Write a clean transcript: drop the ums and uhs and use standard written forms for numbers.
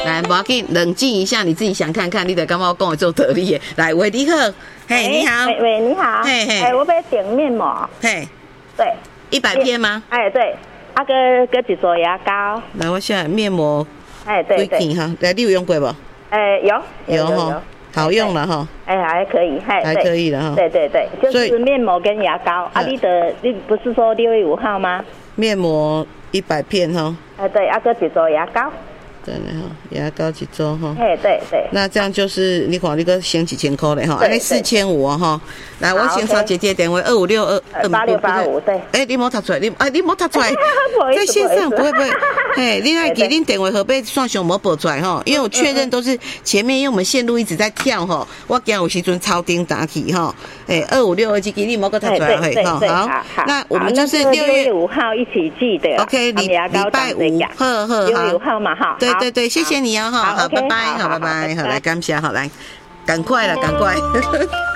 来，不要紧，冷静一下，你自己想看看，你得干嘛跟我做得力耶？来，喂，你好，嘿，你好， 喂，你好， 嘿嘿， 我要点面膜， 嘿， 对 ，100片吗？ 哎，对，搁一撮牙膏。 来，我现在面膜， 哎，对对， 哈，来，你有用过不？ 有哈，好用了哈。 哎，还可以， 还可以了哈。 对对对，就是面膜跟牙膏。你不是说6月5号吗？ 面膜100片哈。 哎，对，搁一撮牙膏。 对了哈，牙膏一周哈。 哎，对对。 那这样就是你看你个省1000块嘞哈，安尼4500哈。来，我先抄姐姐电话2568885 对。 哎，你莫读出来，你莫读出来，在线上不会。嘿，另外给恁电话号码算上无报出来哈，因为我确认都是前面，因为我们线路一直在跳哈，我惊有时阵超顶打起哈。哎，256这支你莫个读出来嘿哈。好，那我们就是6月 5号一起记得。 OK，礼拜5，呵，好。 6月5号嘛哈。 对，谢谢你哦哈，好，拜拜，好，拜拜，好，来感谢，好来，赶快了，赶快。